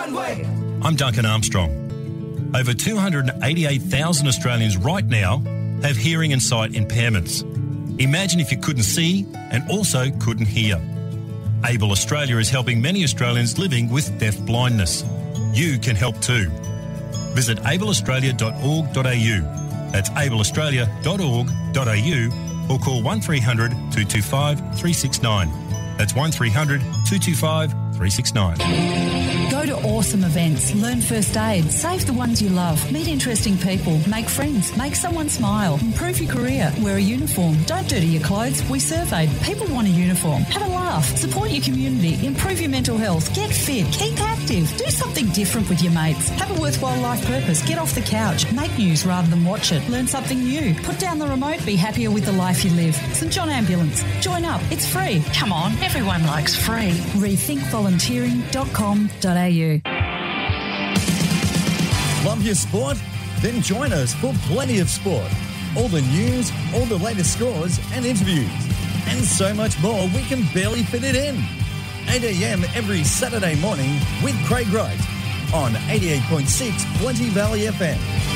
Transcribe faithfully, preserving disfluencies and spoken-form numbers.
one way. I'm Duncan Armstrong. Over two hundred eighty-eight thousand Australians right now have hearing and sight impairments. Imagine if you couldn't see and also couldn't hear. Able Australia is helping many Australians living with deaf blindness. You can help too. Visit able australia dot org dot a u. That's able australia dot org dot a u or call one three hundred two two five three six nine. That's one three hundred two two five three six nine. Go to awesome events, learn first aid, save the ones you love, meet interesting people, make friends, make someone smile, improve your career, wear a uniform, don't dirty your clothes. We surveyed. People want a uniform. Have a laugh, support your community, improve your mental health, get fit, keep active, do something different with your mates, have a worthwhile life purpose, get off the couch, make news rather than watch it, learn something new, put down the remote, be happier with the life you live. St John Ambulance. Join up. It's free. Come on, everyone likes free. rethink volunteering dot com dot a u. Love your sport? Then join us for Plenty of Sport. All the news, all the latest scores and interviews. And so much more we can barely fit it in. eight a.m. every Saturday morning with Craig Wright on eighty-eight point six Plenty Valley F M.